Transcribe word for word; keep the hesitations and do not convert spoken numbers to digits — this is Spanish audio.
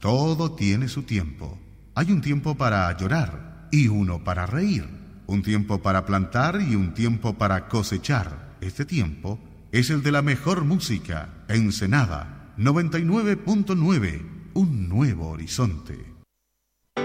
Todo tiene su tiempo. Hay un tiempo para llorar y uno para reír. Un tiempo para plantar y un tiempo para cosechar. Este tiempo es el de la mejor música. Ensenada noventa y nueve punto nueve. Un nuevo horizonte.